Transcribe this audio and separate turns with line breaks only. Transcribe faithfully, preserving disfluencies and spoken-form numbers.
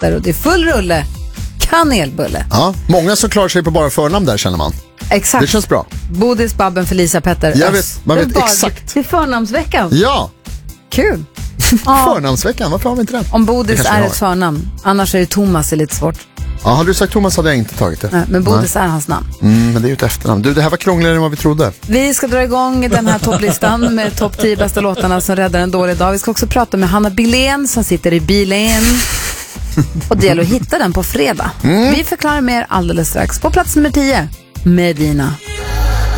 Petter och det är full rulle. Kanelbulle.
Ja, många som klarar sig på bara förnamn där känner man.
Exakt.
Det känns bra.
Bodis, Babben, Felicia, Petter.
Jag vet, man vet bara, exakt.
Det är förnamnsveckan.
Ja.
Kul.
Förnamnsveckan, varför har vi inte den?
Om Bodis är ett förnamn. Annars är det Thomas är lite svårt.
Ja, hade du sagt Thomas hade jag inte tagit det.
Nej, men Bodis Nej. är hans namn.
Mm, men det är ju ett efternamn. Du, det här var krångligare än vad vi trodde.
Vi ska dra igång den här topplistan med topp tio bästa låtarna som räddar en dålig dag. Vi ska också prata med Hanna Billén som sitter i bilen. Och det gäller att hitta den på fredag. Mm. Vi förklarar mer alldeles strax. På plats nummer tio, Medina.